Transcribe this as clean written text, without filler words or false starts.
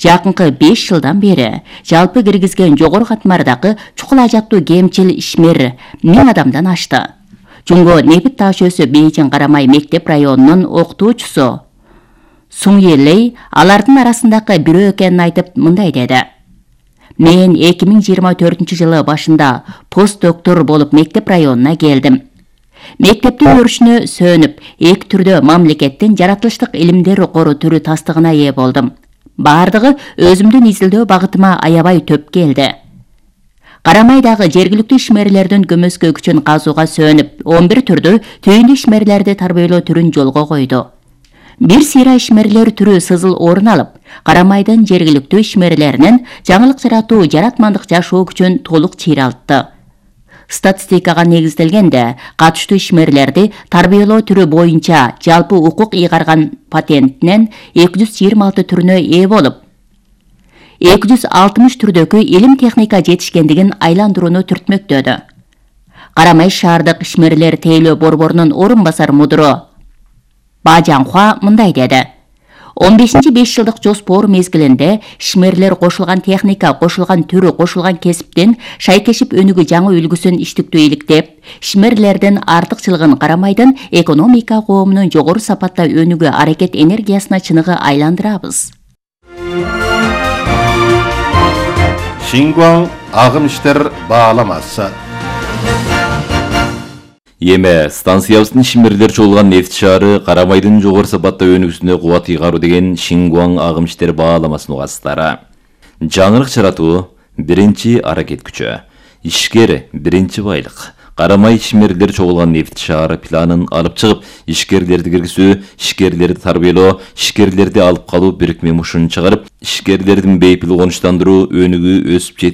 Жакынкы 5 жылдан бери жалпы киргизген жогору катмардагы чукул ажаттуу кемчил ишмер 1000 адамдан ашты. Жунго Небит таш өсү Бейжиң Карамай мектеп районунун окутуучусу Сун Елей алардын арасындагы бирөө экенин айтып мындай деди. Мен 2024-жылы башында постдоктор болуп мектеп районуна келдим. Мектептин өрүшүнө сөнүп, эки түрдө мамлекеттин жаратылыштык илимдер кору түрү тастыгына ээ болдум. Бардыгы өзүмдүн изилдөө багытыма аябай төп келди. Карамайдагы жергиликтүү ишмерлердин көмөскө күчүн казууга сөнүп, 11 түрдө түйүндү ишмерлерди тарбиялоо түрүн жолго койду. Бир сыйра ишмерлер түрү сызыл орун алып, Карамайдын жергиликтүү ишмерлеринин жаңылык жаратуу, жаратмандык жашоо күчүн толук чыйралтты. Статистикага негизделгенде, катыштуу ишмерлерди тарбиялоо түрү боюнча жалпы укук ыйгарган патентинен 226 түрүнө ээ болуп, 260 түрдөгү илим техника жетишкендигин айландырууну түртмөктөдү. Карамай шаардык ишмерлер тейлөө борборунун орун басар мудуру Ба Жаңхуа мындай деди. 15-5 жылдык жоспор мезгилинде ишмерлер кошулган техника, кошулган түрү, кошулган кесиптин шайкешип өнүгүү жаңы үлгүсүн иштиктүү иликтеп, ишмерлердин артыкчылыгын Карамайдын экономика коомунун жогору сапатта өнүгүү аракет энергиясына чыныгы айландырабыз. Шингуан агым иштер бааламасы. Эме станциябыздын ишмерлер чогулган нефт шаары Карамайдын жогору сапатта өнүгүүсүнө кубат ыйгаруу деген Шингуан агым иштер бааламасынын угастары. Жаңырык жаратуу биринчи аракет күчү. Ишкер биринчи байлык. Карамай ишмерлер чогулган нефт шаары планын алып чыгып, ишкерлерди киргизүү, ишкерлерди тарбиялоо, ишкерлерди алып калуу бирикме мушун чыгарып, ишкерлердин бейпил конуштандыруу, өнүгүү, өсүп